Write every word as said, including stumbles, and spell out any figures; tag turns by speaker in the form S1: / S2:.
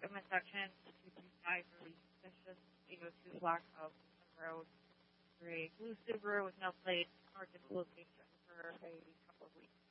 S1: in my section, two three five really suspicious, eight oh two block of Road, for a blue Subaru with no plate, parked at the location for a couple of weeks.